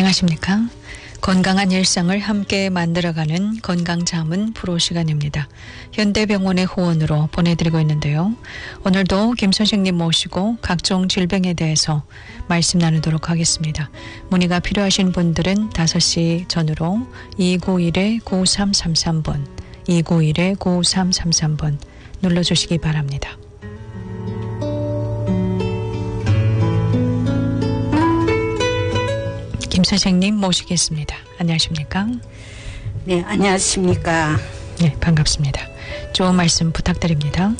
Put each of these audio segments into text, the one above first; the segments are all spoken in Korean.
안녕하십니까? 건강한 일상을 함께 만들어가는 건강자문 프로 시간입니다. 현대병원의 후원으로 보내드리고 있는데요. 오늘도 김 선생님 모시고 각종 질병에 대해서 말씀 나누도록 하겠습니다. 문의가 필요하신 분들은 5시 전후로 291-9333번, 291-9333번 눌러주시기 바랍니다. 김 선생님 모시겠습니다. 안녕하십니까? 네, 안녕하십니까? 네, 반갑습니다. 좋은 말씀 부탁드립니다.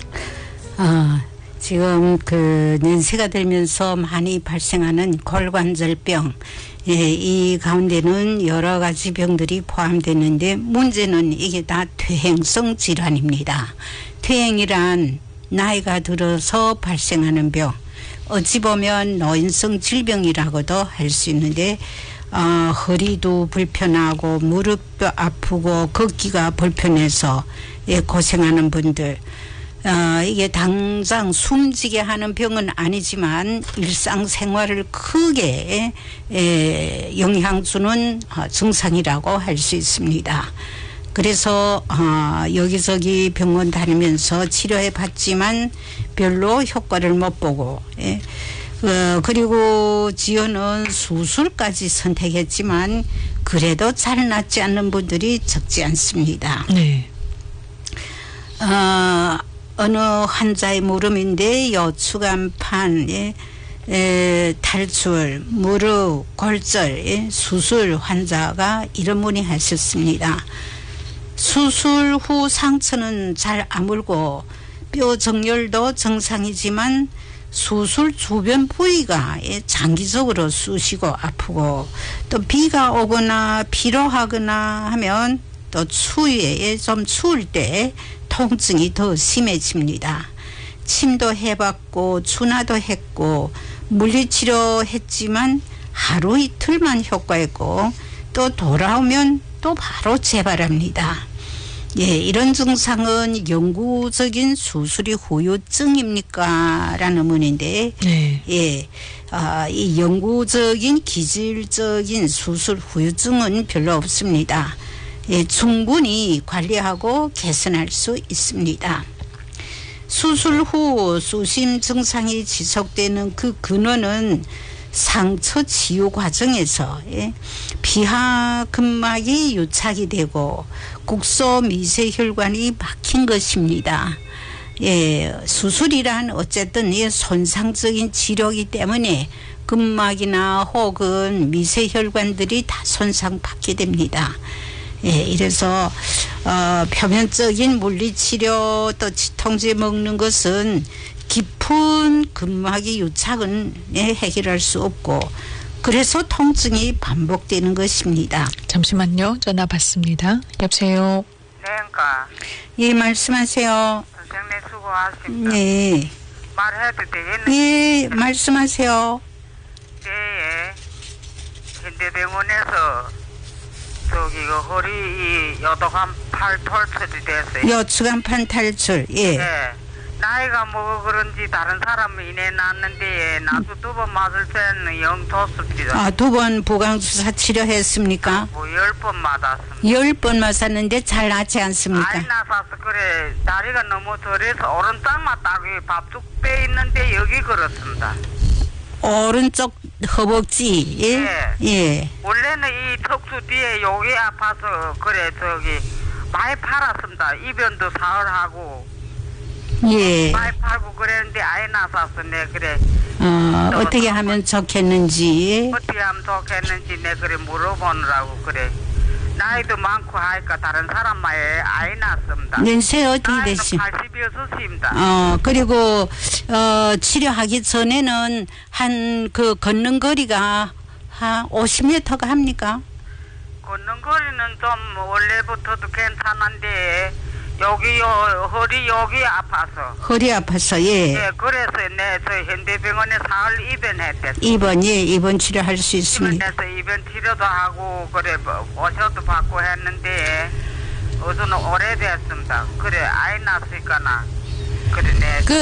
지금 연세가 들면서 많이 발생하는 골관절병, 이 가운데는 여러 가지 병들이 포함되는데 문제는 이게 다 퇴행성 질환입니다. 퇴행이란 나이가 들어서 발생하는 병, 어찌 보면 노인성 질병이라고도 할 수 있는데 허리도 불편하고 무릎도 아프고 걷기가 불편해서 고생하는 분들, 이게 당장 숨지게 하는 병은 아니지만 일상생활을 크게 영향 주는 증상이라고 할 수 있습니다. 그래서 여기저기 병원 다니면서 치료해 봤지만 별로 효과를 못 보고, 그리고 지연은 수술까지 선택했지만 그래도 잘 낫지 않는 분들이 적지 않습니다. 네. 어느 환자의 물음인데 요추간판, 탈출, 무릎, 골절, 수술 환자가 이런 문의 하셨습니다. 수술 후 상처는 잘 아물고 뼈 정렬도 정상이지만 수술 주변 부위가 장기적으로 쑤시고 아프고 또 비가 오거나 피로하거나 하면 또 추위에 좀 추울 때 통증이 더 심해집니다. 침도 해봤고 준화도 했고 물리치료 했지만 하루 이틀만 효과했고 또 돌아오면 또 바로 재발합니다. 이런 증상은 영구적인 수술이 후유증입니까? 라는 문인데, 네. 이 영구적인 기질적인 수술 후유증은 별로 없습니다. 충분히 관리하고 개선할 수 있습니다. 수술 후 수심 증상이 지속되는 그 근원은 상처 치유 과정에서 피하 근막이 유착이 되고 국소 미세혈관이 막힌 것입니다. 수술이란 어쨌든 손상적인 치료이기 때문에 근막이나 혹은 미세혈관들이 다 손상받게 됩니다. 이래서 표면적인 물리치료 또 지통제 먹는 것은 깊은 근막의 유착은 해결할 수 없고 그래서 통증이 반복되는 것입니다. 잠시만요. 전화 받습니다. 여보세요. 네, 그러니까. 예, 말씀하세요. 선생님 수고하십니다. 네. 말해도 되겠네? 예, 말씀하세요. 네, 현대병원에서 저기 허리 이 여도간 팔 톨출이 됐어요. 요추간판 탈출. 예. 네. 나이가 뭐 그런지 다른 사람은 이내 났는데 나도 2번 맞을 때는 영 좋습니다. 2번 보강주사 치료했습니까? 뭐 10번 맞았습니다. 10번 맞았는데 잘 낫지 않습니까? 아이 나서서 그래 다리가 너무 덜해서 오른쪽만 딱 밥죽 빼 있는데 여기 그렇습니다. 오른쪽 허벅지. 예. 예. 원래는 이 턱수 뒤에 여기 아파서 그래 저기 많이 팔았습니다. 이변도 사흘하고 예. 많이 팔고 그랬는데 아예 나섰어. 내 그래 어떻게 하면 좋겠는지. 어떻게 하면 좋겠는지 내 그래 물어보느라고 그래. 나이도 많고 하니까 다른 사람 말에 아예 났습니다. 연세 어떻게 나이도 되시? 80여섯입니다. 그리고 치료하기 전에는 한 걷는 거리가 한 50m가 합니까? 걷는 거리는 좀 원래부터도 괜찮은데 여기 허리 여기 아파서. 허리 아파서. 예. 예, 그래서 저 현대병원에 사흘 입원했댔어. 입원 치료할 수 있습니다. 입원해서 입원 치료도 하고 그래 오셔도 받고 했는데 어제는 오래됐습니다. 그래 아이 났으니까나 그래 내